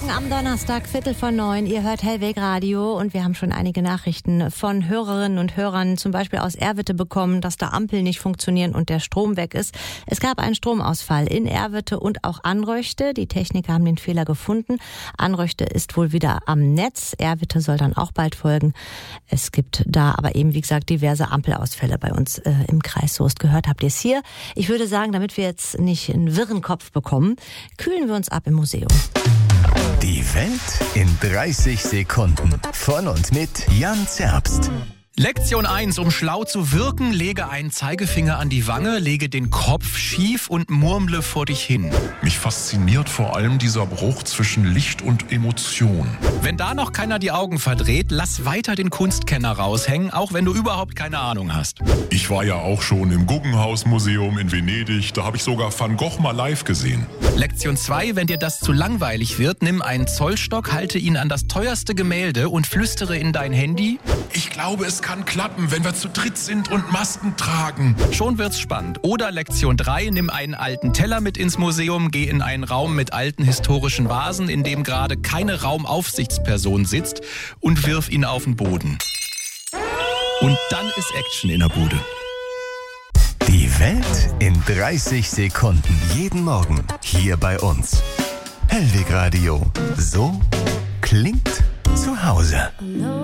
Morgen am Donnerstag, 8:45. Ihr hört Hellweg Radio und wir haben schon einige Nachrichten von Hörerinnen und Hörern, zum Beispiel aus Erwitte bekommen, dass da Ampeln nicht funktionieren und der Strom weg ist. Es gab einen Stromausfall in Erwitte und auch Anröchte. Die Techniker haben den Fehler gefunden. Anröchte ist wohl wieder am Netz. Erwitte soll dann auch bald folgen. Es gibt da aber eben, wie gesagt, diverse Ampelausfälle bei uns im Kreis Soest. Gehört habt ihr es hier. Ich würde sagen, damit wir jetzt nicht einen wirren Kopf bekommen, kühlen wir uns ab im Museum. Die Welt in 30 Sekunden. Von und mit Jan Zerbst. Lektion 1. Um schlau zu wirken, lege einen Zeigefinger an die Wange, lege den Kopf schief und murmle vor dich hin. Mich fasziniert vor allem dieser Bruch zwischen Licht und Emotion. Wenn da noch keiner die Augen verdreht, lass weiter den Kunstkenner raushängen, auch wenn du überhaupt keine Ahnung hast. Ich war ja auch schon im Guggenhaus-Museum in Venedig. Da habe ich sogar Van Gogh mal live gesehen. Lektion 2. Wenn dir das zu langweilig wird, nimm einen Zollstock, halte ihn an das teuerste Gemälde und flüstere in dein Handy. Ich glaube, es kann klappen, wenn wir zu dritt sind und Masken tragen. Schon wird's spannend. Oder Lektion 3. Nimm einen alten Teller mit ins Museum, geh in einen Raum mit alten historischen Vasen, in dem gerade keine Raumaufsichtsperson sitzt, und wirf ihn auf den Boden. Und dann ist Action in der Bude. Die Welt in 30 Sekunden. Jeden Morgen hier bei uns. Hellweg Radio. So klingt zu Hause.